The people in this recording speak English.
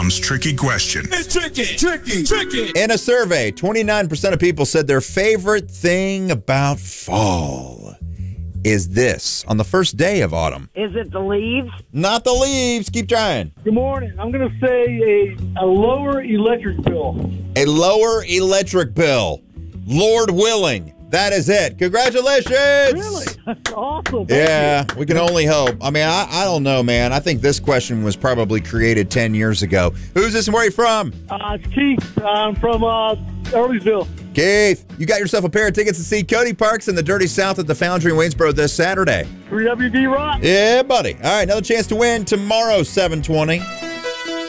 Tom's tricky question. It's tricky. In a survey, 29% of people said their favorite thing about fall is this on the first day of autumn. Is it the leaves? Not the leaves. Keep trying. Good morning. I'm going to say a lower electric bill. A lower electric bill. Lord willing. That is it. Congratulations. Really? That's awesome. Yeah, we can only hope. I mean, I don't know, man. I think this question was probably created 10 years ago. Who's this and where are you from? It's Keith. I'm from Earlysville. Keith, you got yourself a pair of tickets to see Cody Parks in the Dirty South at the Foundry in Waynesboro this Saturday. 3WD Rock. Yeah, buddy. All right, another chance to win tomorrow, 7:20.